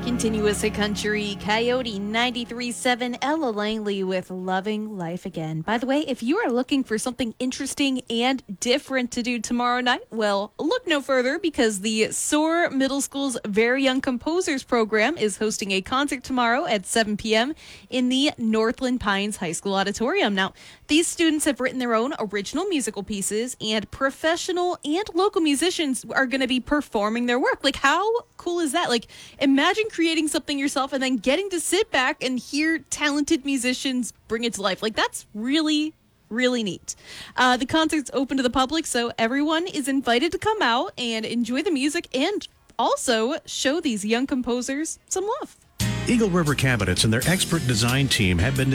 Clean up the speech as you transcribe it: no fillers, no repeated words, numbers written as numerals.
Continuous Country, Coyote 93.7, Ella Langley with Loving Life Again. By the way, if you are looking for something interesting and different to do tomorrow night, well, look no further because the SOAR Middle School's Very Young Composers program is hosting a concert tomorrow at 7 p.m. in the Northland Pines High School Auditorium. Now, these students have written their own original musical pieces, and professional and local musicians are going to be performing their work. Like, how cool is that? Like, imagine creating something yourself and then getting to sit back and hear talented musicians bring it to life. Like, that's really, really neat. The concert's open to the public, so everyone is invited to come out and enjoy the music and also show these young composers some love. Eagle River Cabinets and their expert design team have been